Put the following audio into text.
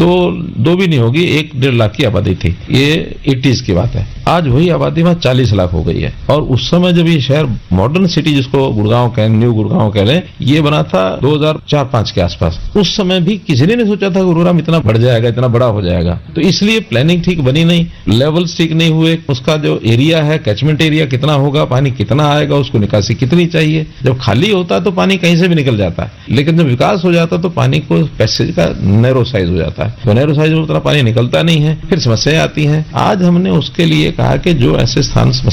दो भी नहीं होगी, 1-1.5 लाख की आबादी थी। ये 80s की बात है। आज वही आबादी वहां 40 लाख हो गई है। और उस समय जब ये शहर मॉडर्न सिटी, जिसको गुड़गांव कहें, न्यू गुड़गांव कह लें, ये बना था 2004-5 के आसपास। उस समय भी किसी ने नहीं सोचा था गुरुग्राम इतना बढ़ जाएगा, इतना बड़ा हो जाएगा। तो इसलिए प्लानिंग ठीक बनी नहीं, लेवल्स ठीक नहीं हुए, उसका जो एरिया है, कैचमेंट एरिया कितना होगा, पानी कितना आएगा, उसको निकासी कितनी चाहिए। जब खाली होता है तो पानी कहीं से भी निकल जाता है, लेकिन जब विकास हो जाता है तो पानी को पैसेज का नैरो साइज हो जाता है, तो नैरो साइज में उतना पानी निकलता नहीं है, फिर समस्याएं आती हैं। आज हमने उसके लिए कहा कि जो ऐसे स्थान